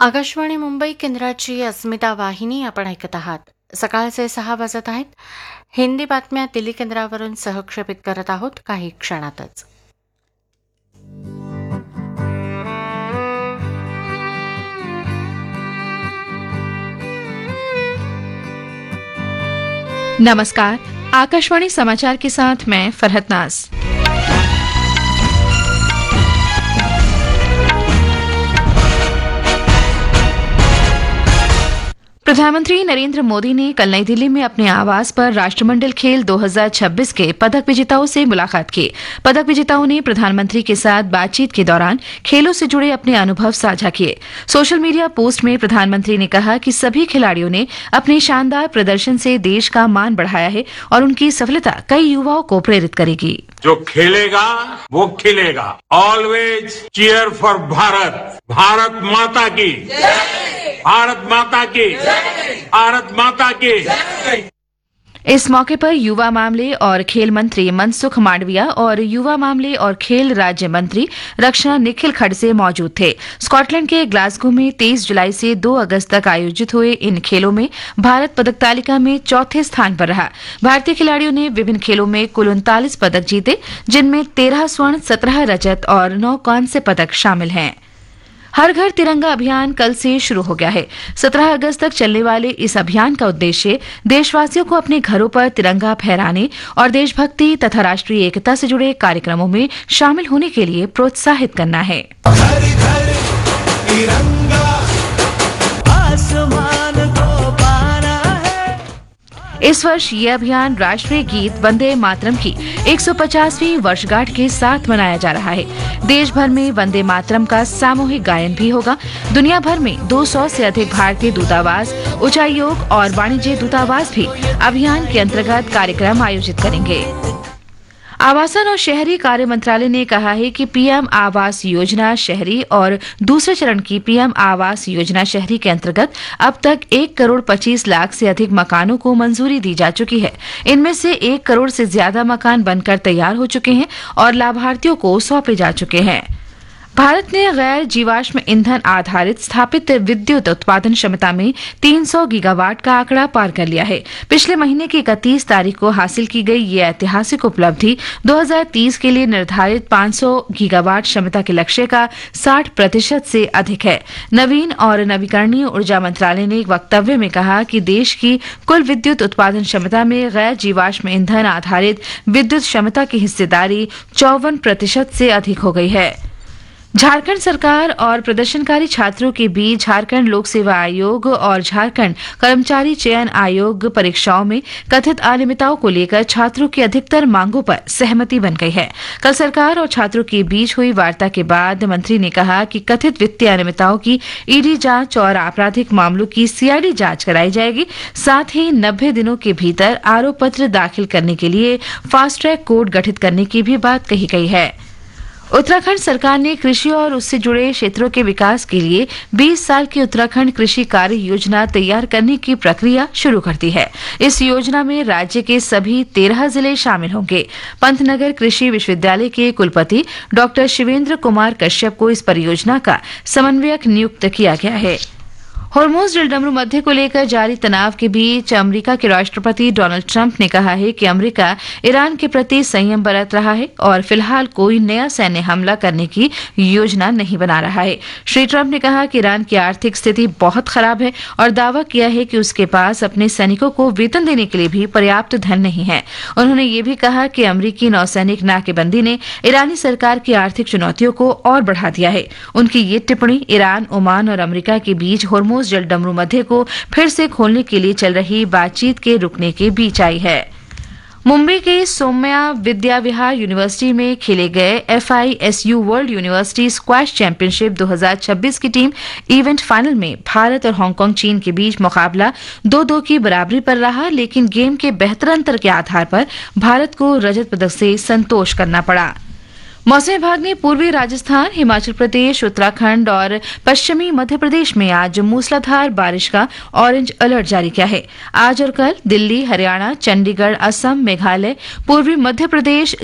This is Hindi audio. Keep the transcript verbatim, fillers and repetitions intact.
आकाशवाणी मुंबई केंद्राची अस्मिता वाहिनी आपण ऐकत आहात. सकाळचे सहा वाजत आहेत. हिंदी बातम्या दिल्ली केंद्रावरून सहक्षेपित करत आहोत काही क्षणातच. नमस्कार, आकाशवाणी समाचार के साथ मैं फरहत नाज. प्रधानमंत्री नरेंद्र मोदी ने कल नई दिल्ली में अपने आवास पर राष्ट्रमंडल खेल दो हज़ार छब्बीस के पदक विजेताओं से मुलाकात की. पदक विजेताओं ने प्रधानमंत्री के साथ बातचीत के दौरान खेलों से जुड़े अपने अनुभव साझा किए. सोशल मीडिया पोस्ट में प्रधानमंत्री ने कहा कि सभी खिलाड़ियों ने अपने शानदार प्रदर्शन से देश का मान बढ़ाया है और उनकी सफलता कई युवाओं को प्रेरित करेगी. जो खेलेगा वो खिलेगा. Always cheer for Bharat. Bharat माता की, भारत माता की, भारत माता की. इस मौके पर युवा मामले और खेल मंत्री मनसुख मांडविया और युवा मामले और खेल राज्य मंत्री रक्षा निखिल खड़से मौजूद थे. स्कॉटलैंड के ग्लासगो में तेईस जुलाई से दो अगस्त तक आयोजित हुए इन खेलों में भारत पदक तालिका में चौथे स्थान पर रहा. भारतीय खिलाड़ियों ने विभिन्न खेलों में कुल उनतालीस पदक जीते, जिनमें तेरह स्वर्ण, सत्रह रजत और नौ कांस्य पदक शामिल हैं. हर घर तिरंगा अभियान कल से शुरू हो गया है. सत्रह अगस्त तक चलने वाले इस अभियान का उद्देश्य देशवासियों को अपने घरों पर तिरंगा फहराने और देशभक्ति तथा राष्ट्रीय एकता से जुड़े कार्यक्रमों में शामिल होने के लिए प्रोत्साहित करना है. घर घर तिरंगा, आसमान को पाना है. इस वर्ष ये अभियान राष्ट्रीय गीत वंदे मातरम की एक सौ पचासवीं वर्षगांठ के साथ मनाया जा रहा है. देश भर में वंदे मातरम का सामूहिक गायन भी होगा. दुनिया भर में दो सौ से अधिक भारतीय दूतावास, उच्चायोग और वाणिज्य दूतावास भी अभियान के अंतर्गत कार्यक्रम आयोजित करेंगे. आवासन और शहरी कार्य मंत्रालय ने कहा है कि पीएम आवास योजना शहरी और दूसरे चरण की पीएम आवास योजना शहरी के अंतर्गत अब तक एक करोड़ पच्चीस लाख से अधिक मकानों को मंजूरी दी जा चुकी है. इनमें से एक करोड़ से ज्यादा मकान बनकर तैयार हो चुके हैं और लाभार्थियों को सौंपे जा चुके हैं. भारत ने गैर जीवाश्म ईंधन आधारित स्थापित विद्युत उत्पादन क्षमता में तीन सौ गीगावाट का आंकड़ा पार कर लिया है. पिछले महीने की इकतीस तारीख को हासिल की गई ये ऐतिहासिक उपलब्धि दो हज़ार तीस के लिए निर्धारित पाँच सौ गीगावाट क्षमता के लक्ष्य का साठ प्रतिशत से अधिक है. नवीन और नवीकरणीय ऊर्जा मंत्रालय ने एक वक्तव्य में कहा कि देश की कुल विद्युत उत्पादन क्षमता में गैर जीवाश्म ईंधन आधारित विद्युत क्षमता की हिस्सेदारी चौवन प्रतिशत से अधिक हो गई है. झारखंड सरकार और प्रदर्शनकारी छात्रों के बीच झारखंड लोक सेवा आयोग और झारखंड कर्मचारी चयन आयोग परीक्षाओं में कथित अनियमितताओं को लेकर छात्रों की अधिकतर मांगों पर सहमति बन गई है. कल सरकार और छात्रों के बीच हुई वार्ता के बाद मंत्री ने कहा कि कथित वित्तीय अनियमितताओं की ईडी जांच और आपराधिक मामलों की सीआईडी जांच कराई जाएगी. साथ ही नब्बे दिनों के भीतर आरोप पत्र दाखिल करने के लिए फास्ट ट्रैक कोर्ट गठित करने की भी बात कही गई है. उत्तराखंड सरकार ने कृषि और उससे जुड़े क्षेत्रों के विकास के लिए बीस साल की उत्तराखंड कृषि कार्य योजना तैयार करने की प्रक्रिया शुरू कर दी है. इस योजना में राज्य के सभी तेरह जिले शामिल होंगे. पंतनगर कृषि विश्वविद्यालय के कुलपति डॉक्टर शिवेंद्र कुमार कश्यप को इस परियोजना का समन्वयक नियुक्त किया गया है. होर्मुज जलडमरू मध्य को लेकर जारी तनाव के बीच अमेरिका के राष्ट्रपति डोनाल्ड ट्रंप ने कहा है कि अमेरिका ईरान के प्रति संयम बरत रहा है और फिलहाल कोई नया सैन्य हमला करने की योजना नहीं बना रहा है. श्री ट्रंप ने कहा कि ईरान की आर्थिक स्थिति बहुत खराब है और दावा किया है कि उसके पास अपने सैनिकों को वेतन देने के लिए भी पर्याप्त धन नहीं है. उन्होंने ये भी कहा कि अमेरिकी नौसैनिक नाकेबंदी ने ईरानी सरकार की आर्थिक चुनौतियों को और बढ़ा दिया है. उनकी ये टिप्पणी ईरान, ओमान और अमेरिका के बीच होर्मुज जलडमरू मध्य को फिर से खोलने के लिए चल रही बातचीत के रुकने के बीच आई है. मुंबई के सौम्या विद्या विहार यूनिवर्सिटी में खेले गए एफआईएसयू वर्ल्ड यूनिवर्सिटी स्क्वैश चैंपियनशिप दो हज़ार छब्बीस की टीम इवेंट फाइनल में भारत और हांगकांग चीन के बीच मुकाबला दो दो की बराबरी पर रहा, लेकिन गेम के बेहतर अंतर के आधार पर भारत को रजत पदक से संतोष करना पड़ा. मौसम विभाग ने पूर्वी राजस्थान, हिमाचल प्रदेश, उत्तराखंड और पश्चिमी मध्य प्रदेश में आज मूसलाधार बारिश का ऑरेंज अलर्ट जारी किया है। आज और कल दिल्ली, हरियाणा, चंडीगढ़, असम, मेघालय, पूर्वी मध्य प्रदेश,